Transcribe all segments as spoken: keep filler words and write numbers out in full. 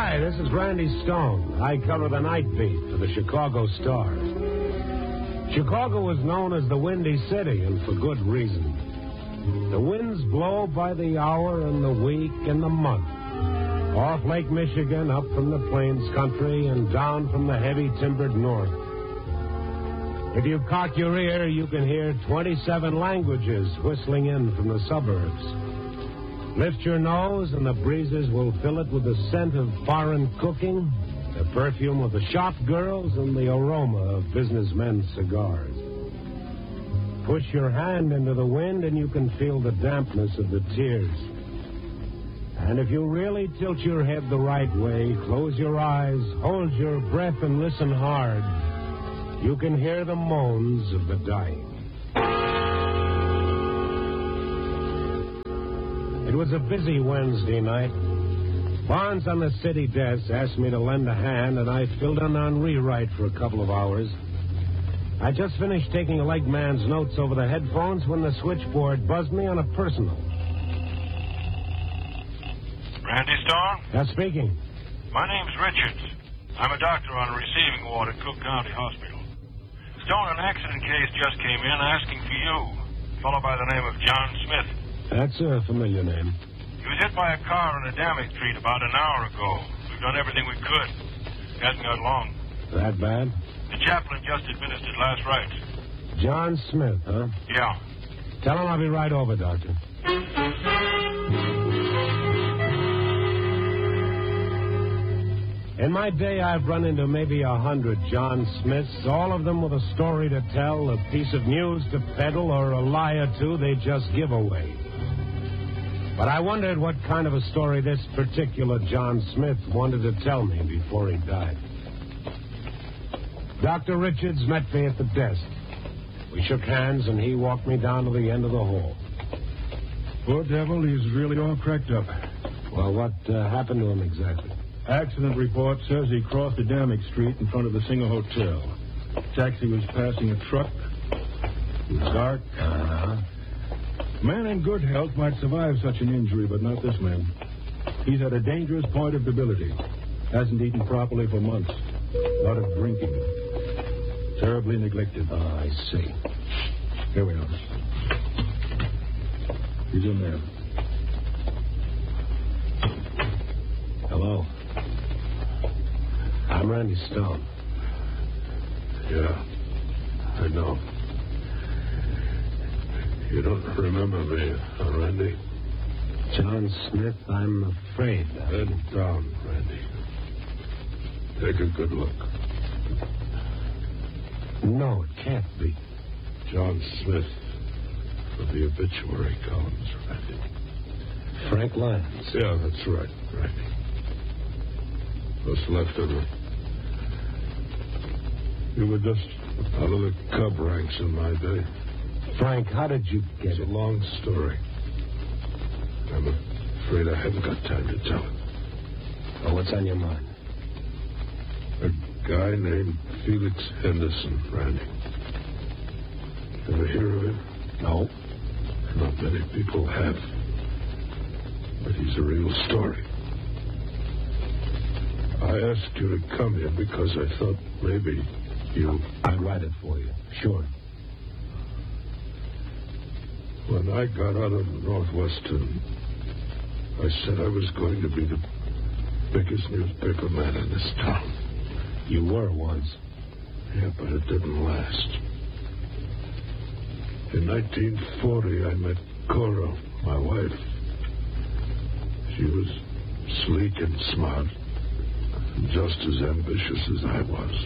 Hi, this is Randy Stone. I cover the night beat for the Chicago Star. Chicago is known as the Windy City, and for good reason. The winds blow by the hour and the week and the month. Off Lake Michigan, up from the plains country, and down from the heavy timbered north. If you cock your ear, you can hear twenty-seven languages whistling in from the suburbs. Lift your nose, and the breezes will fill it with the scent of foreign cooking, the perfume of the shop girls, and the aroma of businessmen's cigars. Push your hand into the wind, and you can feel the dampness of the tears. And if you really tilt your head the right way, close your eyes, hold your breath, and listen hard, you can hear the moans of the dying. It was a busy Wednesday night. Barnes on the city desk asked me to lend a hand, and I filled in on rewrite for a couple of hours. I just finished taking a leg man's notes over the headphones when the switchboard buzzed me on a personal. Randy Stone? Yes, speaking. My name's Richards. I'm a doctor on a receiving ward at Cook County Hospital. Stone, an accident case just came in asking for you. A fellow by the name of John Smith. That's a familiar name. He was hit by a car on a Damick Street about an hour ago. We've done everything we could. He hasn't got long. That bad? The chaplain just administered last rites. John Smith, huh? Yeah. Tell him I'll be right over, Doctor. In my day, I've run into maybe a hundred John Smiths, all of them with a story to tell, a piece of news to peddle, or a lie or two they just give away. But I wondered what kind of a story this particular John Smith wanted to tell me before he died. Doctor Richards met me at the desk. We shook hands, and he walked me down to the end of the hall. Poor devil, he's really all cracked up. Well, what uh, happened to him exactly? Accident report says he crossed the Damick Street in front of the Singer Hotel. Taxi was passing a truck. It was dark. Uh-huh. Man in good health might survive such an injury, but not this man. He's at a dangerous point of debility. Hasn't eaten properly for months. A lot of drinking. Terribly neglected. Oh, I see. Here we are. He's in there. Hello. I'm Randy Stone. Yeah, I know. You don't remember me, huh, Randy? John Smith, I'm afraid. Bend down, Randy. Take a good look. No, it can't be. John Smith for the obituary columns, Randy. Frank Lyons. Yeah, that's right, Randy. What's left of it. You were just out of the cub ranks in my day. Frank, how did you get It's it? a long story. I'm afraid I haven't got time to tell it. Oh, what's on your mind? A guy named Felix Henderson, Randy. Ever hear of him? No. Not many people have. But he's a real story. I asked you to come here because I thought maybe you... I'd write it for you. Sure. When I got out of Northwestern, I said I was going to be the biggest newspaper man in this town. You were once. Yeah, but it didn't last. In nineteen forty, I met Cora, my wife. She was sleek and smart, and just as ambitious as I was.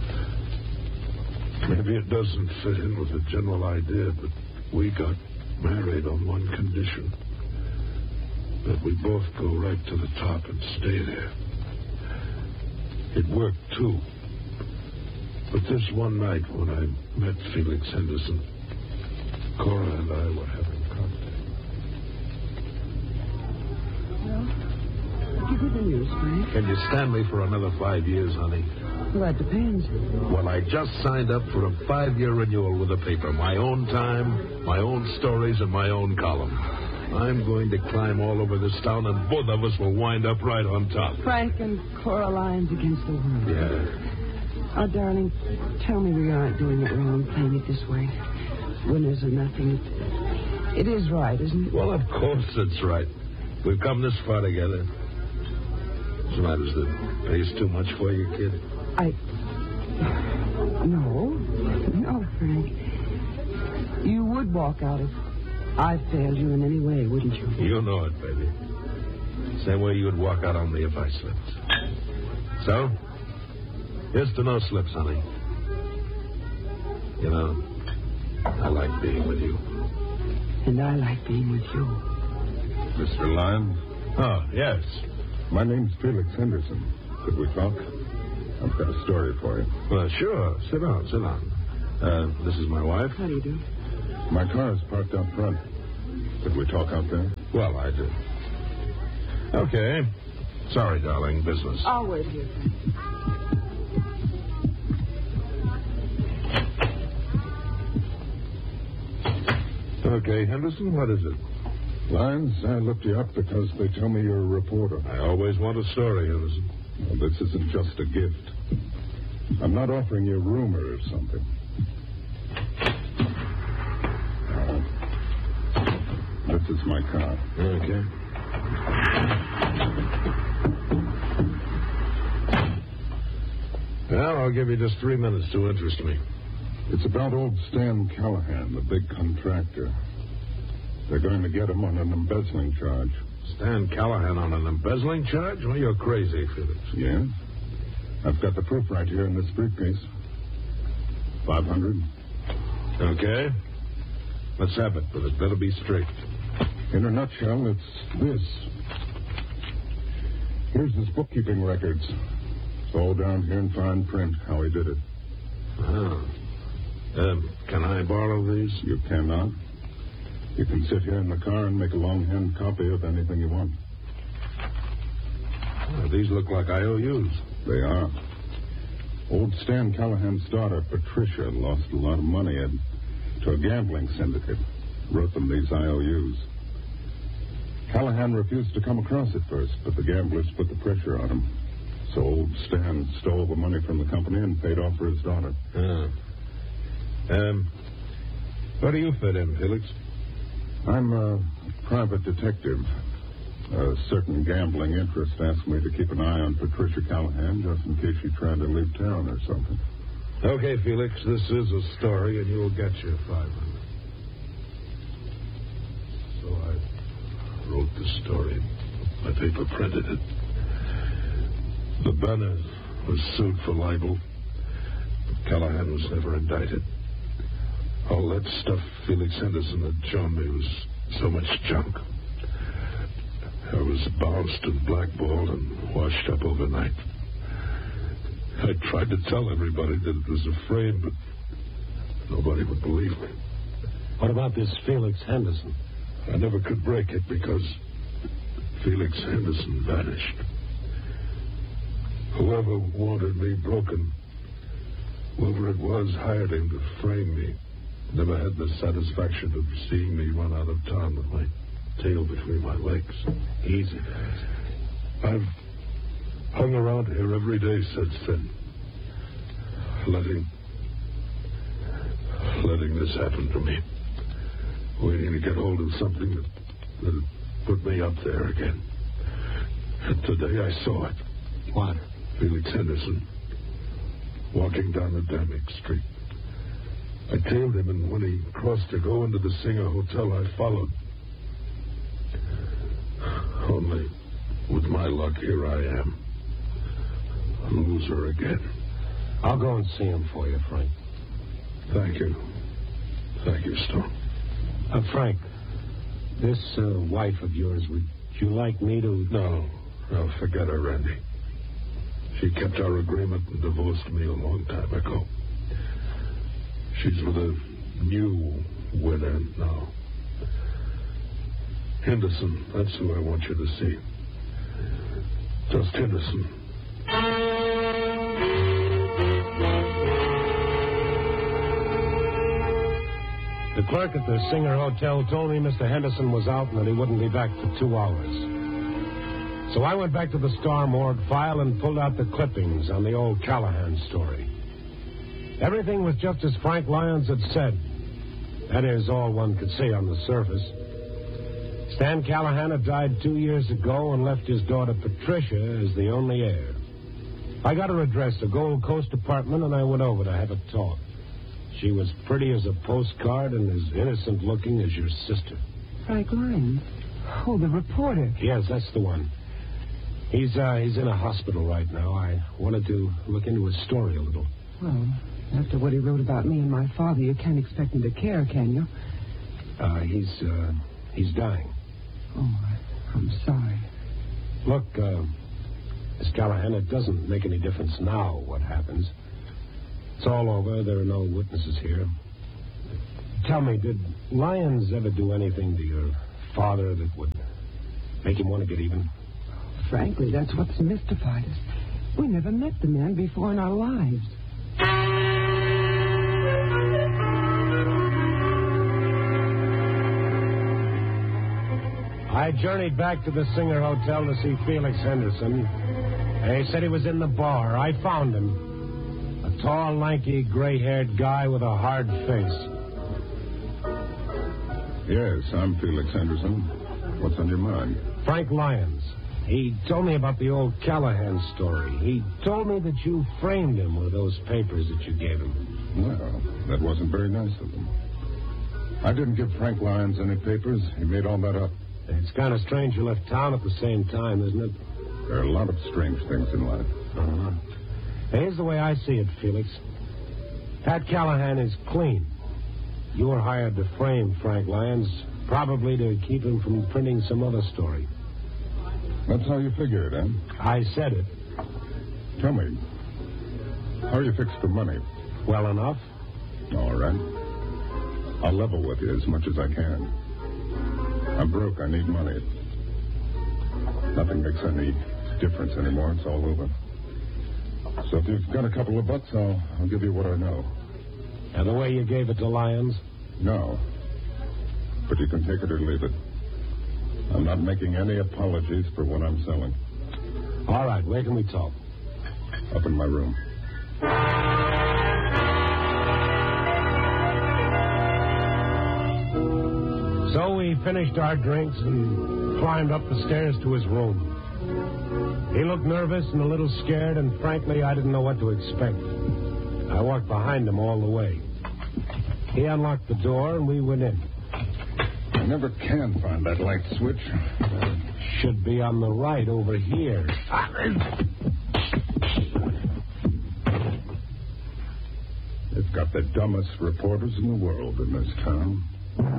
Maybe it doesn't fit in with the general idea, but we got married on one condition. That we both go right to the top and stay there. It worked, too. But this one night when I met Felix Henderson, Cora and I were having cocktails. Well, give me the news, Frank. Can you stand me for another five years, honey? Well, that depends. Well, I just signed up for a five-year renewal with the paper. My own time, my own stories, and my own column. I'm going to climb all over this town, and both of us will wind up right on top. Frank and Coraline's against the world. Yeah. Oh, darling, tell me we aren't doing it wrong, playing it this way. Winners or nothing. It is right, isn't it? Well, of course it's right. We've come this far together. What's the matter? Is the pace too much for you, kid? I... No. No, Frank. You would walk out if I failed you in any way, wouldn't you? You know it, baby. Same way you would walk out on me if I slipped. So, here's to no slips, honey. You know, I like being with you. And I like being with you. Mister Lyons? Oh, yes. My name's Felix Henderson. Could we talk? I've got a story for you. Well, sure. Sit down, sit down. Uh, this is my wife. How do you do? My car is parked out front. Could we talk out there? Well, I do. Okay. Sorry, darling. Business. I'll wait here. Okay, Henderson, what is it? Lyons, I looked you up because they tell me you're a reporter. I always want a story, Henderson. Well, this isn't just a gift. I'm not offering you a rumor or something. Uh, this is my car. Okay. Well, I'll give you just three minutes to interest me. It's about old Stan Callahan, the big contractor. They're going to get him on an embezzling charge. Stan Callahan on an embezzling charge? Well, you're crazy, Felix. Yeah? I've got the proof right here in this briefcase. Five hundred. Okay. Let's have it, but it better be straight. In a nutshell, it's this. Here's his bookkeeping records. It's all down here in fine print, how he did it. Oh. Um, can I borrow these? You cannot. You can sit here in the car and make a longhand copy of anything you want. Oh, these look like I O Us. They are. Old Stan Callahan's daughter, Patricia, lost a lot of money at, to a gambling syndicate. Wrote them these I O Us. Callahan refused to come across it first, but the gamblers put the pressure on him. So old Stan stole the money from the company and paid off for his daughter. Ah. Um, where do you fit in, Felix? I'm a private detective. A certain gambling interest asked me to keep an eye on Patricia Callahan just in case she tried to leave town or something. Okay, Felix, this is a story, and you'll get your five hundred. So I wrote the story. My paper printed it. The Banner was sued for libel, but Callahan was never indicted. All that stuff Felix Henderson had shown me was so much junk. I was bounced and blackballed and washed up overnight. I tried to tell everybody that it was a frame, but nobody would believe me. What about this Felix Henderson? I never could break it because Felix Henderson vanished. Whoever wanted me broken, whoever it was, hired him to frame me. Never had the satisfaction of seeing me run out of town with my tail between my legs. Easy, guys. I've hung around here every day since then, letting, letting this happen to me, waiting to get hold of something that, that put me up there again. And today I saw it. What? Felix Henderson, walking down the Damick Street. I tailed him, and when he crossed to go into the Singer Hotel, I followed. Only, with my luck, here I am. A loser again. I'll go and see him for you, Frank. Thank you. Thank you, Stone. Uh, Frank, this uh, wife of yours, would you like me to... No, no, forget her, Randy. She kept our agreement and divorced me a long time ago. She's with a new winner now. Henderson, that's who I want you to see. Just Henderson. The clerk at the Singer Hotel told me Mister Henderson was out and that he wouldn't be back for two hours. So I went back to the Star morgue file and pulled out the clippings on the old Callahan story. Everything was just as Frank Lyons had said. That is all one could see on the surface. Stan Callahan had died two years ago and left his daughter Patricia as the only heir. I got her address, a Gold Coast apartment, and I went over to have a talk. She was pretty as a postcard and as innocent looking as your sister. Frank Lyons? Oh, the reporter. Yes, that's the one. He's uh, he's in a hospital right now. I wanted to look into his story a little. Well, after what he wrote about me and my father, you can't expect him to care, can you? Uh, he's, uh, he's dying. Oh, I, I'm sorry. Look, uh, Miss Callahan, it doesn't make any difference now what happens. It's all over. There are no witnesses here. Tell me, did Lyons ever do anything to your father that would make him want to get even? Frankly, that's what's mystified us. We never met the man before in our lives. I journeyed back to the Singer Hotel to see Felix Henderson. They said he was in the bar. I found him. A tall, lanky, gray-haired guy with a hard face. Yes, I'm Felix Henderson. What's on your mind? Frank Lyons. He told me about the old Callahan story. He told me that you framed him with those papers that you gave him. Well, that wasn't very nice of him. I didn't give Frank Lyons any papers. He made all that up. It's kind of strange you left town at the same time, isn't it? There are a lot of strange things in life. Uh-huh. Here's the way I see it, Felix. Pat Callahan is clean. You were hired to frame Frank Lyons, probably to keep him from printing some other story. That's how you figure it, eh? I said it. Tell me, how are you fixed for money? Well enough. All right. I'll level with you as much as I can. I'm broke. I need money. Nothing makes any difference anymore. It's all over. So if you've got a couple of bucks, I'll, I'll give you what I know. And the way you gave it to Lyons? No. But you can take it or leave it. I'm not making any apologies for what I'm selling. All right. Where can we talk? Up in my room. So we finished our drinks and climbed up the stairs to his room. He looked nervous and a little scared, and frankly, I didn't know what to expect. I walked behind him all the way. He unlocked the door, and we went in. I never can find that light switch. It should be on the right over here. They've got the dumbest reporters in the world in this town.